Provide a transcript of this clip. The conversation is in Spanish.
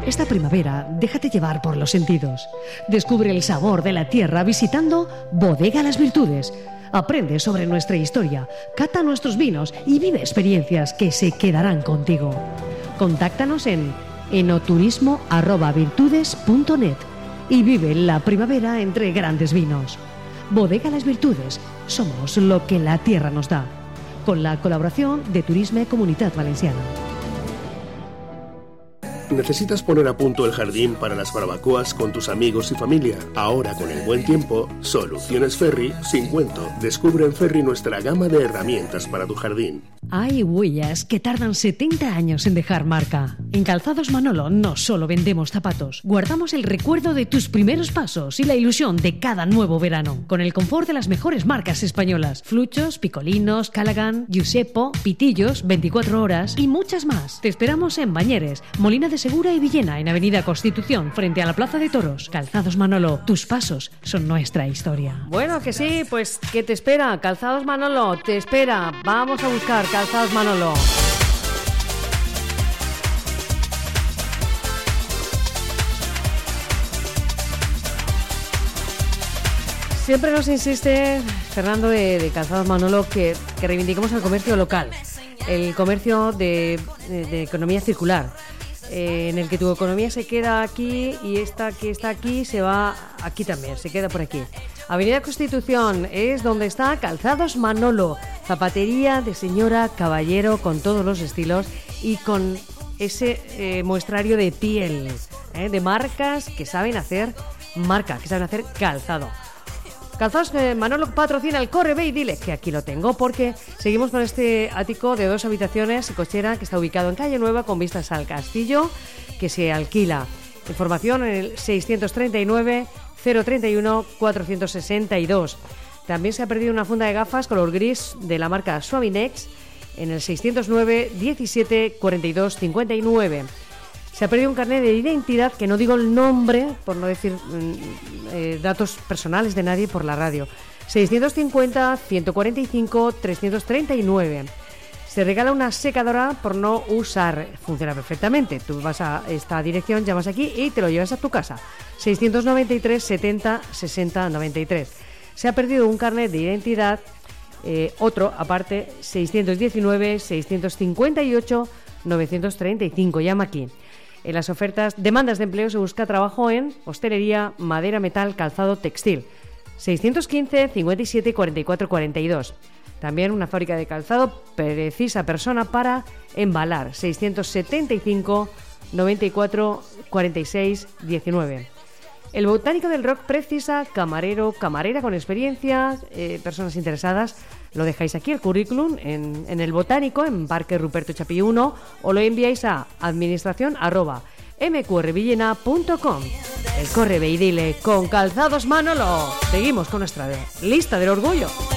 Esta primavera, déjate llevar por los sentidos. Descubre el sabor de la tierra visitando Bodega Las Virtudes. Aprende sobre nuestra historia, cata nuestros vinos y vive experiencias que se quedarán contigo. Contáctanos en enoturismo@virtudes.net y vive la primavera entre grandes vinos. Bodega Las Virtudes, somos lo que la tierra nos da. Con la colaboración de Turisme Comunitat Valenciana. ¿Necesitas poner a punto el jardín para las barbacoas con tus amigos y familia? Ahora, con el buen tiempo, Soluciones Ferri, sin cuento. Descubre en Ferri nuestra gama de herramientas para tu jardín. Hay huellas que tardan 70 años en dejar marca. En Calzados Manolo no solo vendemos zapatos, guardamos el recuerdo de tus primeros pasos y la ilusión de cada nuevo verano. Con el confort de las mejores marcas españolas: Fluchos, Picolinos, Callaghan, Giuseppo, Pitillos, 24 horas y muchas más. Te esperamos en Bañeres, Molina de Segura y Villena, en Avenida Constitución, frente a la Plaza de Toros. Calzados Manolo, tus pasos son nuestra historia. Bueno, que sí, pues ¿qué te espera? Calzados Manolo, te espera. Vamos a buscar Calzados Manolo. Siempre nos insiste Fernando de Calzados Manolo que reivindiquemos el comercio local, el comercio de economía circular, en el que tu economía se queda aquí y esta que está aquí se va aquí también, se queda por aquí. Avenida Constitución es donde está Calzados Manolo, zapatería de señora, caballero, con todos los estilos y con ese muestrario de piel, de marcas que saben hacer calzado. Calzados Manolo patrocina el Corre, ve y dile que aquí lo tengo, porque seguimos con este ático de 2 habitaciones y cochera que está ubicado en Calle Nueva con vistas al castillo, que se alquila. Información en el 639 031 462. También se ha perdido una funda de gafas color gris de la marca Suavinex en el 609 17 42 59. Se ha perdido un carnet de identidad, que no digo el nombre, por no decir datos personales de nadie por la radio. 650 145 339. Se regala una secadora por no usar. Funciona perfectamente. Tú vas a esta dirección, llamas aquí y te lo llevas a tu casa. 693 70 60 93. Se ha perdido un carnet de identidad, otro aparte, 619 658 935. Llama aquí. En las ofertas, demandas de empleo, se busca trabajo en hostelería, madera, metal, calzado, textil. 615 57 44 42. También una fábrica de calzado, precisa persona para embalar. 675 94 46 19. El Botánico del Rock precisa camarero, camarera con experiencia, personas interesadas. Lo dejáis aquí, el currículum, en el Botánico, en Parque Ruperto Chapí 1, o lo enviáis a administración@mqrvillena.com. El Corre, ve y dile con Calzados Manolo. Seguimos con nuestra lista del orgullo.